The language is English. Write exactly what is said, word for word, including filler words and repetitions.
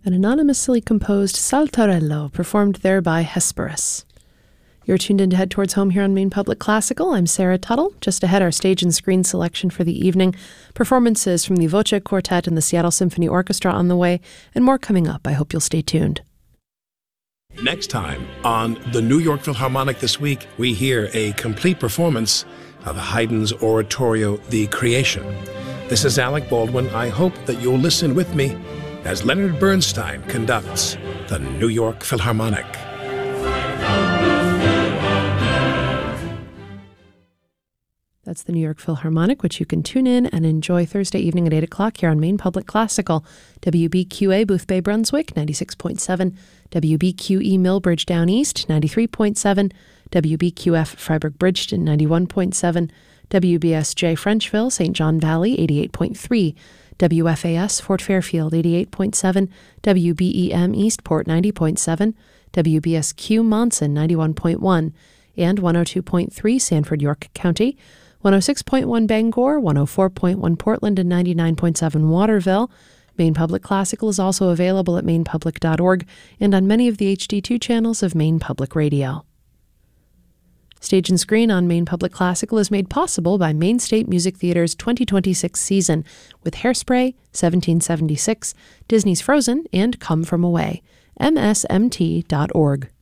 an anonymously composed Saltarello, performed there by Hesperus. You're tuned in to Head Towards Home here on Maine Public Classical. I'm Sarah Tuttle. Just ahead, our stage and screen selection for the evening, performances from the Voce Quartet and the Seattle Symphony Orchestra on the way, and more coming up. I hope you'll stay tuned. Next time on the New York Philharmonic this week, we hear a complete performance of Haydn's oratorio, The Creation. This is Alec Baldwin. I hope that you'll listen with me as Leonard Bernstein conducts the New York Philharmonic. That's the New York Philharmonic, which you can tune in and enjoy Thursday evening at eight o'clock here on Maine Public Classical. W B Q A Boothbay Brunswick, ninety-six point seven. W B Q E Millbridge Down East, ninety-three point seven. W B Q F Freiburg Bridgeton, ninety-one point seven. W B S J Frenchville, Saint John Valley, eighty-eight point three. W F A S Fort Fairfield, eighty-eight point seven. W B E M Eastport, ninety point seven. W B S Q Monson, ninety-one point one. And one oh two point three Sanford, York County. one oh six point one Bangor, one oh four point one Portland, and ninety-nine point seven Waterville. Maine Public Classical is also available at maine public dot org and on many of the H D two channels of Maine Public Radio. Stage and Screen on Maine Public Classical is made possible by Maine State Music Theater's twenty twenty-six season with Hairspray, seventeen seventy-six, Disney's Frozen, and Come From Away. M S M T dot org.